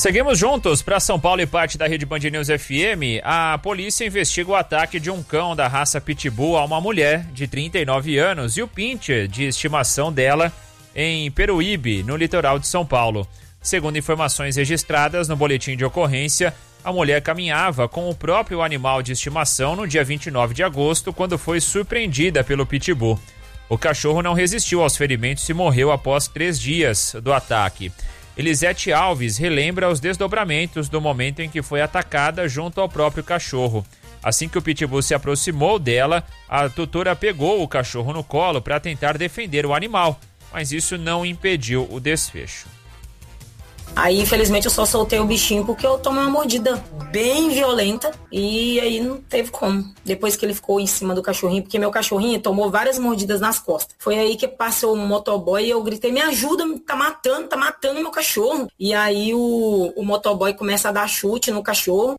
Seguimos juntos para São Paulo e parte da Rede Band News FM. A polícia investiga o ataque de um cão da raça Pitbull a uma mulher de 39 anos e o pincher de estimação dela em Peruíbe, no litoral de São Paulo. Segundo informações registradas no boletim de ocorrência, a mulher caminhava com o próprio animal de estimação no dia 29 de agosto, quando foi surpreendida pelo Pitbull. O cachorro não resistiu aos ferimentos e morreu após 3 dias do ataque. Elisete Alves relembra os desdobramentos do momento em que foi atacada junto ao próprio cachorro. Assim que o Pitbull se aproximou dela, a tutora pegou o cachorro no colo para tentar defender o animal, mas isso não impediu o desfecho. Aí, infelizmente, eu só soltei o bichinho porque eu tomei uma mordida bem violenta e aí não teve como. Depois que ele ficou em cima do cachorrinho, porque meu cachorrinho tomou várias mordidas nas costas. Foi aí que passou o motoboy e eu gritei, me ajuda, tá matando meu cachorro. E aí o motoboy começa a dar chute no cachorro.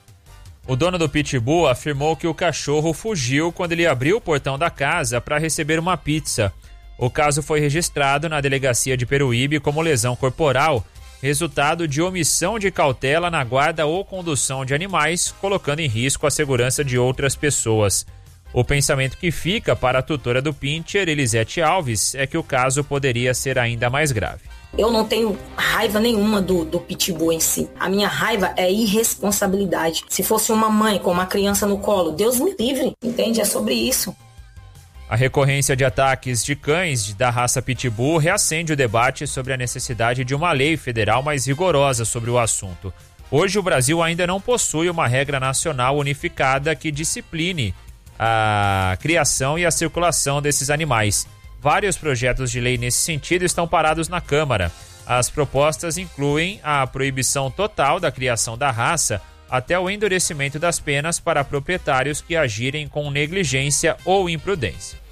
O dono do Pitbull afirmou que o cachorro fugiu quando ele abriu o portão da casa para receber uma pizza. O caso foi registrado na delegacia de Peruíbe como lesão corporal, resultado de omissão de cautela na guarda ou condução de animais, colocando em risco a segurança de outras pessoas. O pensamento que fica para a tutora do pincher, Elisete Alves, é que o caso poderia ser ainda mais grave. Eu não tenho raiva nenhuma do Pitbull em si. A minha raiva é irresponsabilidade. Se fosse uma mãe com uma criança no colo, Deus me livre, entende? É sobre isso. A recorrência de ataques de cães da raça Pitbull reacende o debate sobre a necessidade de uma lei federal mais rigorosa sobre o assunto. Hoje, o Brasil ainda não possui uma regra nacional unificada que discipline a criação e a circulação desses animais. Vários projetos de lei nesse sentido estão parados na Câmara. As propostas incluem a proibição total da criação da raça, até o endurecimento das penas para proprietários que agirem com negligência ou imprudência.